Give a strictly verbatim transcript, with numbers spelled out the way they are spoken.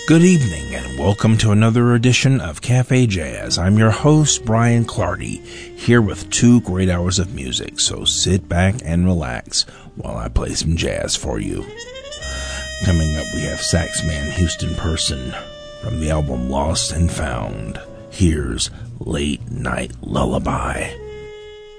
Good evening and welcome to another edition of Cafe Jazz. I'm your host, Brian Clardy, here with two great hours of music, so sit back and relax while I play some jazz for you. Coming up, we have saxman Houston Person from the album Lost and Found. Here's Late Night Lullaby.